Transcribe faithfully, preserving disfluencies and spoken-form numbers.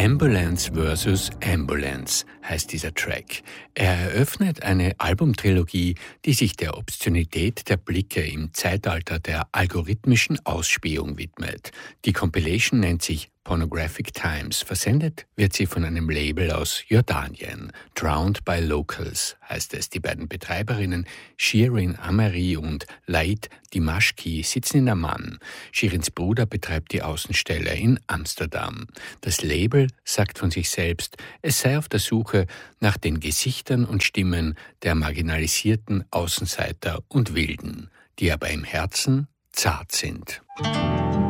Ambulance versus. Ambulance heißt dieser Track. Er eröffnet eine Albumtrilogie, die sich der Obszönität der Blicke im Zeitalter der algorithmischen Ausspähung widmet. Die Compilation nennt sich Pornographic Times. Versendet wird sie von einem Label aus Jordanien. Drowned by Locals heißt es. Die beiden Betreiberinnen Shirin Ameri und Laid Dimashki sitzen in Amman. Shirins Bruder betreibt die Außenstelle in Amsterdam. Das Label sagt von sich selbst, es sei auf der Suche nach den Gesichtern und Stimmen der marginalisierten Außenseiter und Wilden, die aber im Herzen zart sind.